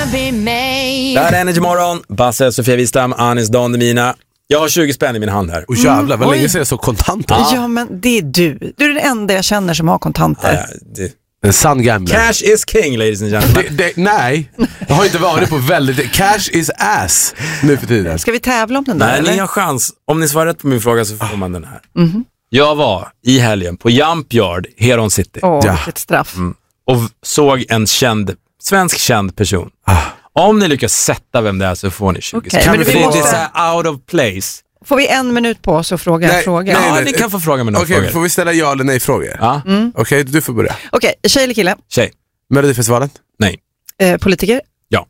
be made. Det här är Energy Morgon. Basse, Sofia Wistam, Anis, Don Demina. Jag har 20 spänn i min hand här. Och jävlar, vad länge sedan jag så kontanter. Ja, men det är du. Du är den enda jag känner som har kontanter. En sann gambler. Cash is king, ladies and gentlemen. Nej, jag har inte varit på väldigt... Cash is ass nu för tiden. Ska vi tävla om den där? Nej, eller? ni har chans. Om ni svarar rätt på min fråga så får man den här. Jag var i helgen på Jump Yard, Heron City. Vilket straff. Och såg en svensk känd person. Om ni lyckas sätta vem det är så får ni 20. Okej, Kan men vi vi få måste- det så här out of place? Får vi 1 minut på oss att fråga en fråga? Ja, ni kan få fråga med några Okej, frågor. får vi ställa ja eller nej-frågor? Ja. Okej, du får börja. Okej, tjej eller kille? Tjej. Melodifestivalen? Nej. Politiker? Ja.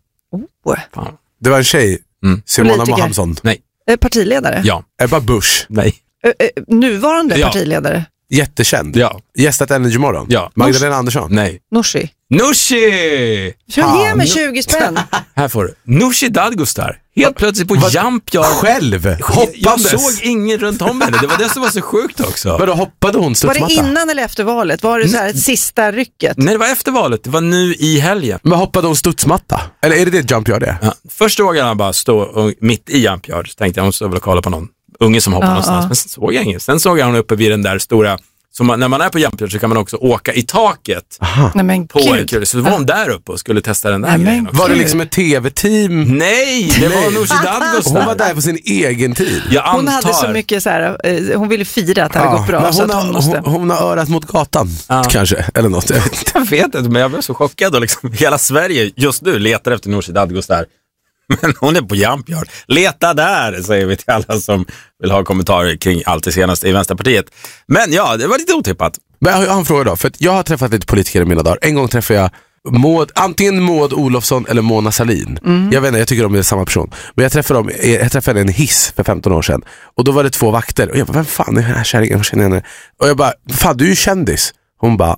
Fan. Det var en tjej. Simona Politiker. Mohamsson. Nej. Partiledare? Ja. Ebba Busch. Nej. Nuvarande Ja. partiledare? Jättekänd. Ja. Gästat Energy Morgon. Ja. Magdalena Andersson. Nej. Nooshi? Nooshi! Ge mig 20 spänn. Här får du. Nooshi Dadgostar. Helt plötsligt på Jump Yard. Själv? Jag Hoppandes? såg ingen runt om henne. Det var det som var så sjukt också. Vadå, hoppade hon Var studsmatta? det innan eller efter valet? Var det så här ett sista rycket? Nej, det var efter valet. Det var nu i helgen. Men hoppade hon studsmatta? Eller är det Jump Yard det? Ja. Först såg jag henne bara stå mitt i Jump Yard. Så tänkte jag hon skulle kolla på någon unge som hoppar någonstans. Men sen såg jag ingen. Sen såg jag hon uppe vid den där stora... Så när man är på Jump Yard så kan man också åka i taket. Nej, men På en gud. kul. Så var hon där uppe och skulle testa den där Nej, men grejen också. Var det liksom ett tv-team? Nej, det var Nooshi Dadgostar. Hon var där på sin egen tid. Jag Hon antar. hade så mycket så här, hon ville fira att det hade gått bra. Men Så hon, att hon måste... hon har örat mot gatan, kanske. Eller något, jag vet inte. Jag vet inte, men jag blev så chockad och liksom hela Sverige just nu letar efter Nooshi Dadgostar. Men hon är på Jump Yard. Leta där, säger vi till alla som vill ha kommentarer kring allt det senaste i Vänsterpartiet. Men ja, det var lite otippat. Men jag har en fråga då, för att jag har träffat lite politiker i mina dagar. En gång träffade jag antingen Maud Olofsson eller Mona Sahlin. Jag vet inte, jag tycker de är samma person. Men jag träffade en hiss för 15 år sedan. Och då var det 2 vakter. Och jag bara, vem fan är den här kärringen? Jag känner henne. Och jag bara, fan du är ju kändis. Hon bara,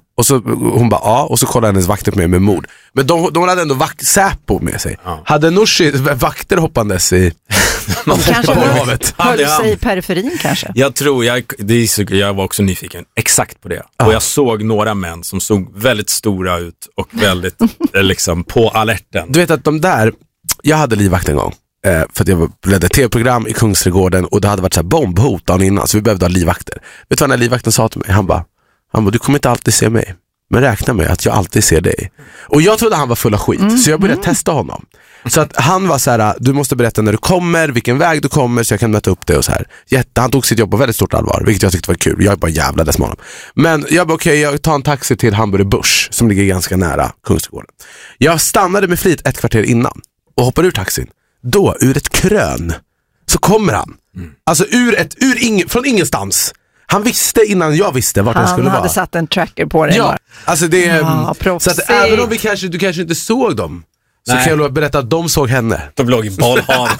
ja. Och så kollade hennes vakter på mig med mord. Men de hade ändå Säpo med sig. Hade Nooshi vakter hoppandes i... Kanske havet. höll sig i periferin kanske. Jag tror, jag var också nyfiken exakt på det. Och jag såg några män som såg väldigt stora ut och väldigt liksom på alerten. Du vet att de där, jag hade livvakt en gång. För att jag ledde ett tv-program i Kungsträdgården och det hade varit så här bombhot dagen innan, så vi behövde ha livvakter. Vet du vad den här livvakten sa till mig? Han bara, du kommer inte alltid se mig, men räkna med att jag alltid ser dig. Och jag trodde han var full av skit, så jag började testa honom. Så att han var så här, du måste berätta när du kommer, vilken väg du kommer, så jag kan möta upp dig och så här. Han tog sitt jobb på väldigt stort allvar, vilket jag tyckte var kul. Jag bara jävlades med honom. Men jag bara okej, jag tar en taxi till Hamburger Börs som ligger ganska nära Kungsträdgården. Jag stannade med flit 1 kvarter innan och hoppade ur taxin. Då, ur ett krön, så kommer han. Alltså från ingenstans. Han visste innan jag visste vart han skulle vara. Han hade satt en tracker på dig. Ja, alltså det är... så att även om du kanske inte såg dem, så kan jag berätta att de såg henne. De låg i bollhavet.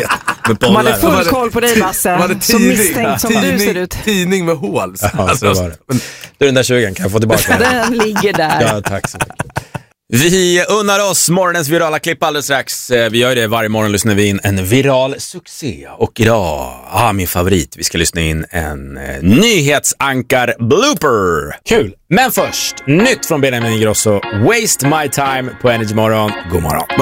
De hade full koll på dig, Basse. Så misstänkt som du ser ut. Tidning med hål. Ja, så var det. Du, den där 20 kan jag få tillbaka den ligger där. Ja, tack så mycket. Vi unnar oss morgonens virala klipp alldeles strax. Vi gör det varje morgon, lyssnar vi in en viral succé. Och idag, min favorit, vi ska lyssna in en nyhetsankar blooper. Kul! Men först, nytt från Benjamin Ingrosso, Waste My Time på Energy Morgon. God morgon.